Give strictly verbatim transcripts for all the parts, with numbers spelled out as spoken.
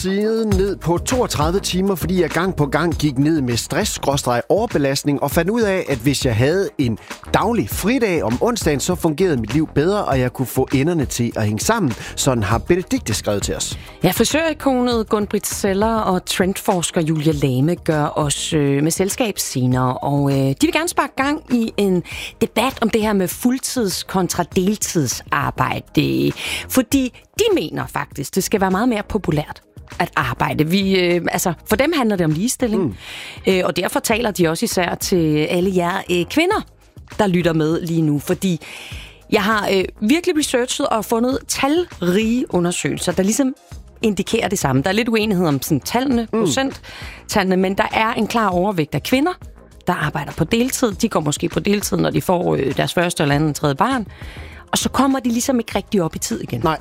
tiden ned på toogtredive timer, fordi jeg gang på gang gik ned med stress, overbelastning og fandt ud af, at hvis jeg havde en daglig fridag om onsdagen, så fungerede mit liv bedre, og jeg kunne få enderne til at hænge sammen. Sådan har Benedikte skrevet til os. Ja, frisørikonet Gun-Britt Zeller og trendforsker Julia Lame gør os øh, med selskab senere, og øh, de vil gerne sparke gang i en debat om det her med fuldtids kontra deltidsarbejde, fordi de mener faktisk, det skal være meget mere populært at arbejde. Vi, øh, altså, for dem handler det om ligestilling, mm. øh, og derfor taler de også især til alle jer øh, kvinder, der lytter med lige nu, fordi jeg har øh, virkelig researchet og fundet talrige undersøgelser, der ligesom indikerer det samme. Der er lidt uenighed om sådan, tallene, mm. procenttallene, men der er en klar overvægt af kvinder, der arbejder på deltid. De går måske på deltid, når de får øh, deres første eller anden tredje barn, og så kommer de ligesom ikke rigtig op i tid igen. Nej.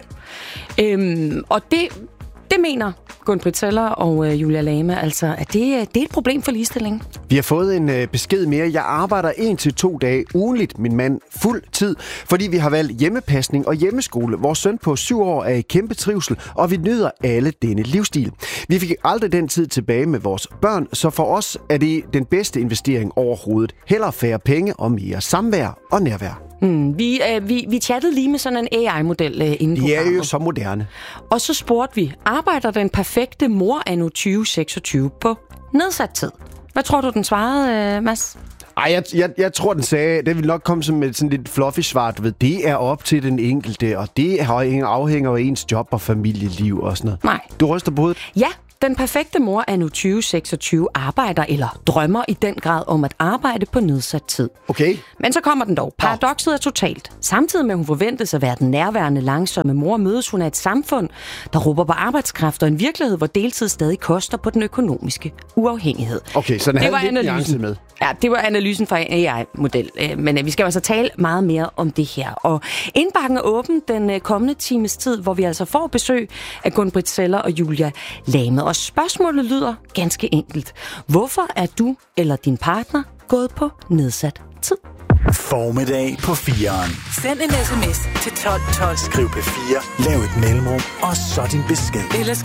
Øhm, og det... Det mener Gun-Britt Zeller og øh, Julia Lame, altså, at det, det er et problem for ligestilling. Vi har fået en øh, besked mere. Jeg arbejder en til to dage ugenligt, min mand, fuld tid, fordi vi har valgt hjemmepasning og hjemmeskole. Vores søn på syv år er i kæmpe trivsel, og vi nyder alle denne livsstil. Vi fik aldrig den tid tilbage med vores børn, så for os er det den bedste investering overhovedet. Hellere færre penge og mere samvær og nærvær. Hmm, vi, øh, vi, vi chattede lige med sådan en A I-model øh, inden på De er jo så moderne. Og så spurgte vi, arbejder den perfekte mor anno tyve seksogtyve på nedsat tid? Hvad tror du, den svarede, øh, Mads? Ej, jeg, jeg, jeg tror, den sagde, det vil nok komme som et sådan lidt fluffy svar, du ved, det er op til den enkelte, og det afhænger af ens job og familieliv og sådan noget. Nej. Du ryster på hovedet? Ja. Den perfekte mor anno tyve seksogtyve arbejder eller drømmer i den grad om at arbejde på nedsat tid. Okay. Men så kommer den dog. Paradokset er totalt. Samtidig med, at hun forventes at være den nærværende, langsomme mor, mødes hun af et samfund, der råber på arbejdskraft og en virkelighed, hvor deltid stadig koster på den økonomiske uafhængighed. Okay, så den havde lidt nuance med. Ja, det var analysen fra en A I-model. Men vi skal altså tale meget mere om det her. Og indbakken er åben den kommende times tid, hvor vi altså får besøg af Gun-Britt Zeller og Julia Lame. Og spørgsmålet lyder ganske enkelt. Hvorfor er du eller din partner gået på nedsat tid? Formiddag på fireren. Send en sms til tolv tolv. Skriv P fire, lav et mellemrum, og så din besked. Eller